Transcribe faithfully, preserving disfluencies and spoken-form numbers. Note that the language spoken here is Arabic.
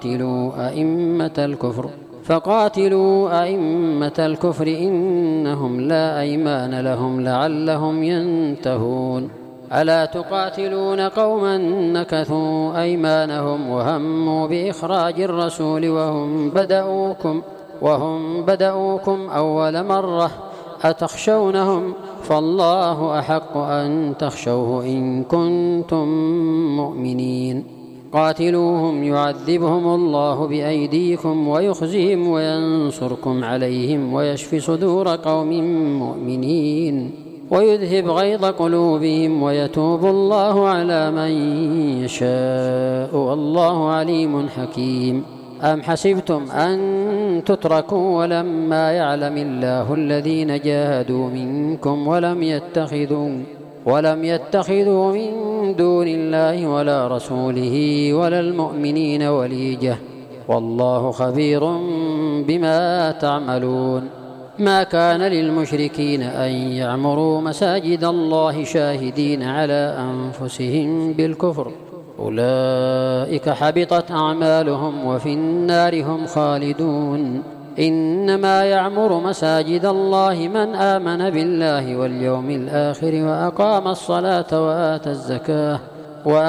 فقاتلوا أئمة الكفر فقاتلوا أئمة الكفر إنهم لا أيمان لهم لعلهم ينتهون. ألا تقاتلون قوما نكثوا أيمانهم وهموا بإخراج الرسول وهم بدأوكم وهم بدأوكم أول مرة أتخشونهم فالله أحق أن تخشوه إن كنتم مؤمنين. قاتلوهم يعذبهم الله بأيديكم ويخزيهم وينصركم عليهم ويشفي صدور قوم مؤمنين ويذهب غيظ قلوبهم ويتوب الله على من يشاء والله عليم حكيم. أم حسبتم أن تتركوا ولما يعلم الله الذين جاهدوا منكم ولم يتخذوا ولم يتخذوا من دون الله ولا رسوله ولا المؤمنين وليجة والله خبير بما تعملون. ما كان للمشركين أن يعمروا مساجد الله شاهدين على أنفسهم بالكفر أولئك حبطت أعمالهم وفي النار هم خالدون. إنما يعمر مساجد الله من آمن بالله واليوم الآخر وأقام الصلاة وآتى الزكاة